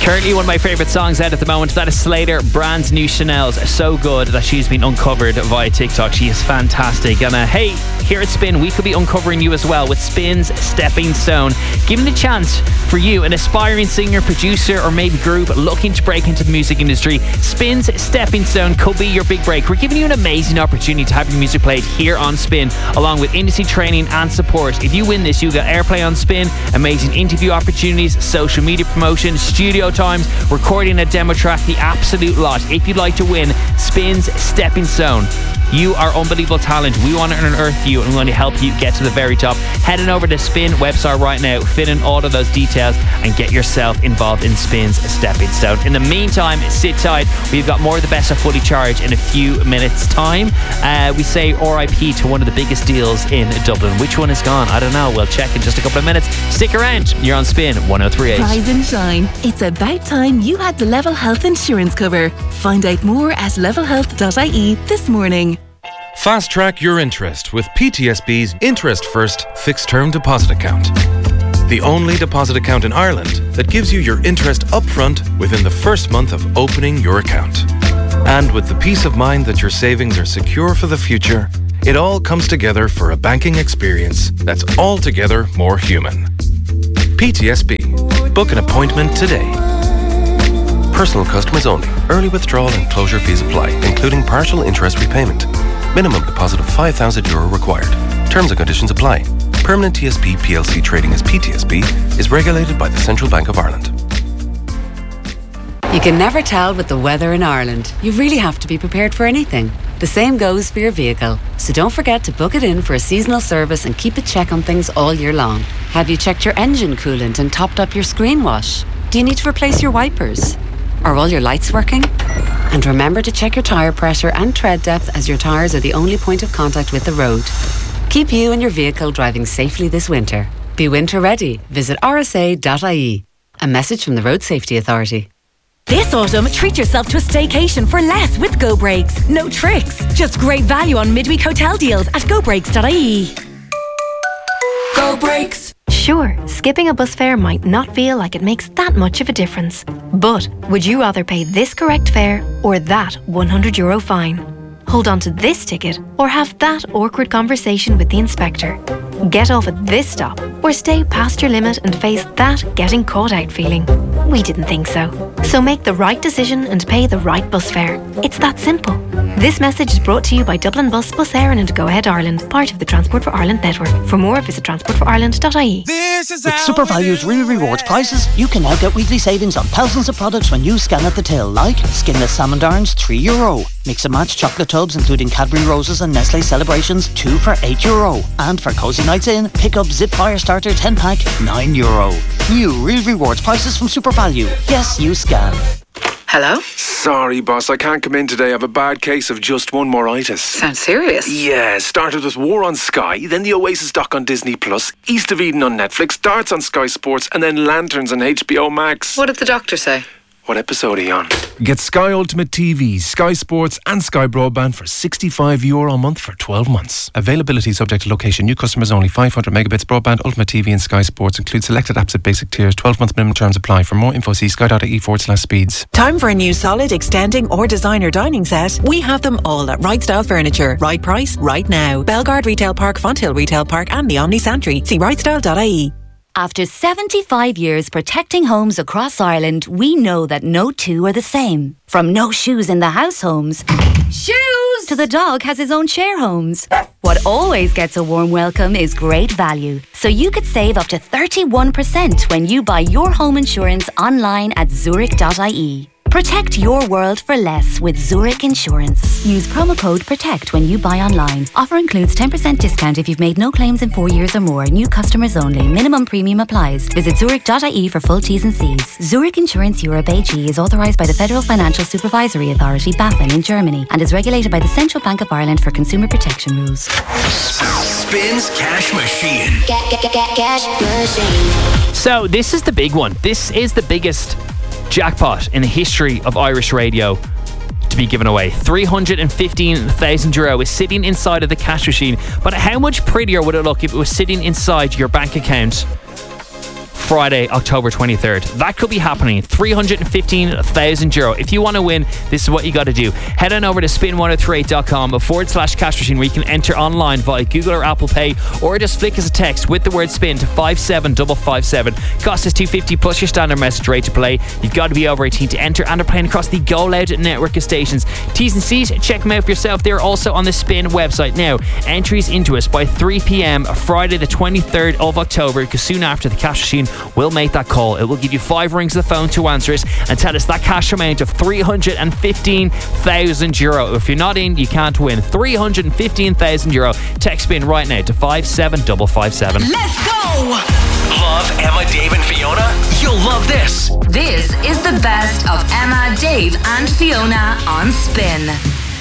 Currently one of my favourite songs out at the moment. That is Slater, brand new Chanel's. So good that she's been uncovered via TikTok. She is fantastic. And hey, here at Spin, we could be uncovering you as well with Spin's Stepping Stone. Giving a chance for you, an aspiring singer, producer, or maybe group looking to break into the music industry. Spin's Stepping Stone could be your big break. We're giving you an amazing opportunity to have your music played here on Spin, along with industry training and support. If you win this, you get airplay on Spin, amazing interview opportunities, social media promotion, studio times, recording a demo track, the absolute lot. If you'd like to win Spin's Stepping Stone, you are unbelievable talent. We want to unearth you and we want to help you get to the very top. Head on over to Spin website right now, fill in all of those details and get yourself involved in Spin's Stepping Stone. In the meantime, sit tight. We've got more of the best of Fully Charged in a few minutes time. We say RIP to one of the biggest deals in Dublin. Which one is gone? I don't know. We'll check in just a couple of minutes. Stick around. You're on Spin 103.8. Rise and shine. It's about time you had the Level Health insurance cover. Find out more at levelhealth.ie this morning. Fast track your interest with PTSB's Interest First Fixed Term Deposit Account. The only deposit account in Ireland that gives you your interest upfront within the first month of opening your account. And with the peace of mind that your savings are secure for the future, it all comes together for a banking experience that's altogether more human. PTSB. Book an appointment today. Personal customers only. Early withdrawal and closure fees apply, including partial interest repayment. Minimum deposit of €5,000 required. Terms and conditions apply. Permanent TSB PLC trading as PTSB is regulated by the Central Bank of Ireland. You can never tell with the weather in Ireland. You really have to be prepared for anything. The same goes for your vehicle. So don't forget to book it in for a seasonal service and keep a check on things all year long. Have you checked your engine coolant and topped up your screen wash? Do you need to replace your wipers? Are all your lights working? And remember to check your tyre pressure and tread depth, as your tyres are the only point of contact with the road. Keep you and your vehicle driving safely this winter. Be winter ready. Visit rsa.ie. A message from the Road Safety Authority. This autumn, treat yourself to a staycation for less with Go Breaks. No tricks, just great value on midweek hotel deals at gobreaks.ie. Go Breaks. Sure, skipping a bus fare might not feel like it makes that much of a difference. But would you rather pay this correct fare or that €100 fine? Hold on to this ticket or have that awkward conversation with the inspector? Get off at this stop or stay past your limit and face that getting caught out feeling? We didn't think so. So make the right decision and pay the right bus fare. It's that simple. This message is brought to you by Dublin Bus, Bus Éireann and Go Ahead Ireland, part of the Transport for Ireland network. For more, visit transportforireland.ie. With Super Value's Real Rewards prices, you can now get weekly savings on thousands of products when you scan at the till, like skinless salmon darns, €3. Mix and match chocolate tubs including Cadbury Roses and Nestle Celebrations, 2 for €8. And for cozy nights in, pick up Zip Fire Starter 10-pack, €9. New Real Rewards prices from Super Value. Yes, you scan. Hello? Sorry, boss, I can't come in today. I have a bad case of just one moritis. Sounds serious. Yeah, started with War on Sky, then the Oasis doc on Disney Plus, East of Eden on Netflix, Darts on Sky Sports, and then Lanterns on HBO Max. What did the doctor say? What episode are you on? Get Sky Ultimate TV, Sky Sports and Sky Broadband for €65 a month for 12 months. Availability subject to location. New customers only. 500 megabits broadband, Ultimate TV and Sky Sports. Include selected apps at basic tiers. 12-month minimum terms apply. For more info, see sky.ie/speeds. Time for a new solid, extending or designer dining set? We have them all at Right Style Furniture. Right price, right now. Belgard Retail Park, Fonthill Retail Park and the Omni Santry. See rightstyle.ie. After 75 years protecting homes across Ireland, we know that no two are the same. From no shoes in the house homes, shoes, to the dog has his own share homes. What always gets a warm welcome is great value. So you could save up to 31% when you buy your home insurance online at zurich.ie. Protect your world for less with Zurich Insurance. Use promo code PROTECT when you buy online. Offer includes 10% discount if you've made no claims in 4 years or more. New customers only. Minimum premium applies. Visit zurich.ie for full T's and C's. Zurich Insurance Europe AG is authorised by the Federal Financial Supervisory Authority, BaFin, in Germany, and is regulated by the Central Bank of Ireland for consumer protection rules. Spins Cash Machine. Cash Machine. So this is the big one. This is the biggest jackpot in the history of Irish radio to be given away. €315,000 is sitting inside of the cash machine. But how much prettier would it look if it was sitting inside your bank account Friday, October 23rd. That could be happening. €315,000. If you want to win, this is what you got to do. Head on over to spin1038.com/cash machine, where you can enter online via Google or Apple Pay, or just flick us a text with the word spin to 57557. Cost is $2.50 plus your standard message rate to play. You've got to be over 18 to enter, and are playing across the Go Loud network of stations. T's and C's, check them out for yourself. They're also on the Spin website. Now, entries into us by 3 p.m. Friday the 23rd of October, because soon after the cash machine will make that call. It will give you 5 rings of the phone to answer it and tell us that cash amount of €315,000. If you're not in, you can't win. €315,000. Text Spin right now to 57557. Let's go! Love Emma, Dave and Fiona? You'll love this. This is the best of Emma, Dave and Fiona on Spin.